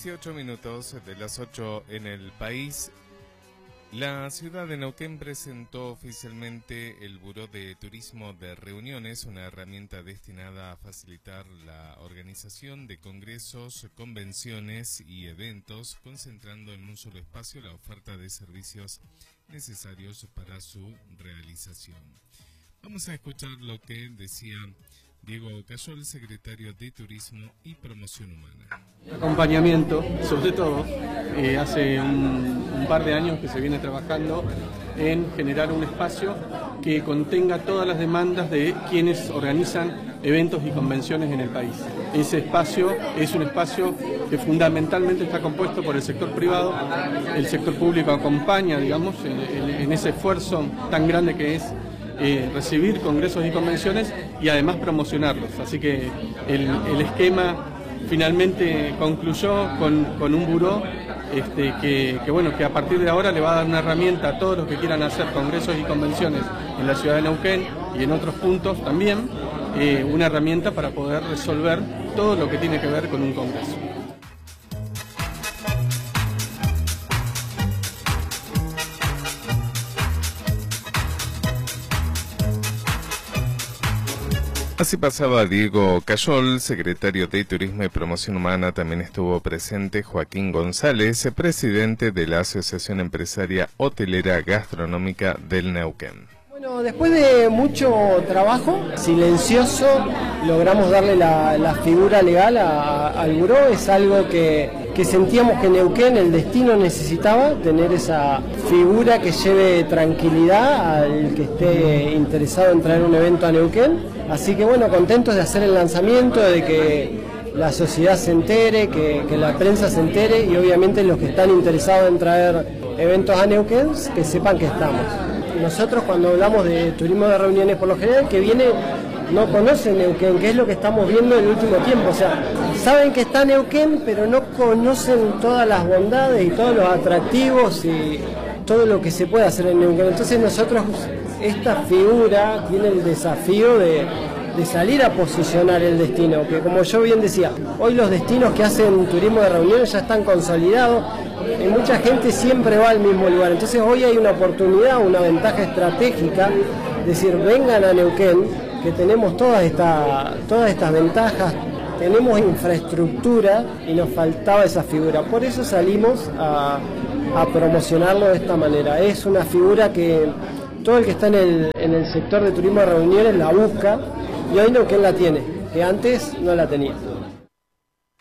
18 minutos de las 8 en el país. La ciudad de Neuquén presentó oficialmente el Buró de Turismo de Reuniones, una herramienta destinada a facilitar la organización de congresos, convenciones y eventos, concentrando en un solo espacio la oferta de servicios necesarios para su realización. Vamos a escuchar lo que decía Diego Cayol, secretario de Turismo y Promoción Humana. Acompañamiento, sobre todo, hace un par de años que se viene trabajando en generar un espacio que contenga todas las demandas de quienes organizan eventos y convenciones en el país. Ese espacio es un espacio que fundamentalmente está compuesto por el sector privado. El sector público acompaña, digamos, en ese esfuerzo tan grande que es recibir congresos y convenciones y además promocionarlos. Así que el esquema finalmente concluyó con un buró que a partir de ahora le va a dar una herramienta a todos los que quieran hacer congresos y convenciones en la ciudad de Neuquén y en otros puntos también, una herramienta para poder resolver todo lo que tiene que ver con un congreso. Así pasaba Diego Cayol, secretario de Turismo y Promoción Humana. También estuvo presente Joaquín González, presidente de la Asociación Empresaria Hotelera Gastronómica del Neuquén. Bueno, después de mucho trabajo silencioso, logramos darle la figura legal al buró. Es algo que sentíamos que Neuquén, el destino, necesitaba, tener esa figura que lleve tranquilidad al que esté interesado en traer un evento a Neuquén. Así que bueno, contentos de hacer el lanzamiento, de que la sociedad se entere, que la prensa se entere y obviamente los que están interesados en traer eventos a Neuquén, que sepan que estamos. Nosotros cuando hablamos de turismo de reuniones, por lo general que viene no conocen Neuquén, que es lo que estamos viendo en el último tiempo. O sea, saben que está Neuquén, pero no conocen todas las bondades y todos los atractivos y todo lo que se puede hacer en Neuquén. Entonces nosotros, esta figura tiene el desafío de salir a posicionar el destino, que como yo bien decía, hoy los destinos que hacen turismo de reuniones ya están consolidados y mucha gente siempre va al mismo lugar. Entonces hoy hay una oportunidad, una ventaja estratégica, de decir, vengan a Neuquén, que tenemos todas estas ventajas, tenemos infraestructura y nos faltaba esa figura. Por eso salimos a promocionarlo de esta manera. Es una figura que todo el que está en el sector de turismo de reuniones la busca y hoy Neuquén la tiene, que antes no la tenía.